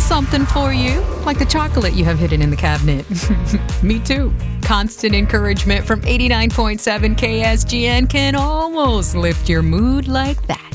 something for you, like the chocolate you have hidden in the cabinet. Me too. Constant encouragement from 89.7 KSGN can almost lift your mood like that.